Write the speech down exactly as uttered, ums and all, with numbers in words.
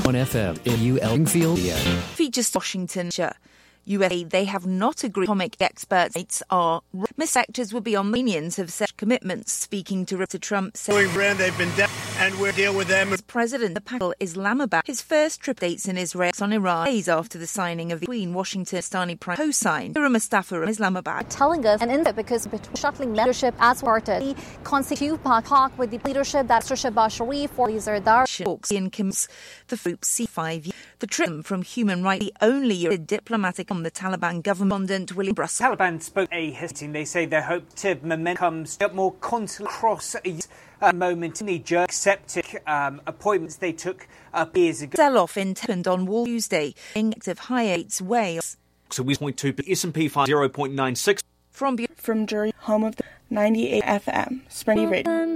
on F M in U L Enfield. Features Washington. U S A, they have not agreed. Atomic experts are misactors would be on minions of such commitments. Speaking to Richard Trump, said, they've been dead, and we'll deal with them. President the Pakistan Islamabad, his first trip dates in Israel on Iran days after the signing of the Queen Washington Stani Prime co-signed Mustafa in Islamabad, telling us an input because between shuttling leadership as parted the constitute Pak with the leadership that Shehbaz Sharif or Zardar talks in Kim's the Group C five. The trip from Human Rights, the only diplomatic on the Taliban government, William Brussels. Taliban spoke a hesitation. They say they hope to momentum comes more consul across a uh, moment in the jerk septic um, appointments they took up years ago. Sell-off intended on Wall Tuesday, active high eights Wales. So we point two S and P five zero point nine six from from Jury, home of the ninety-eight F M Springy Radio.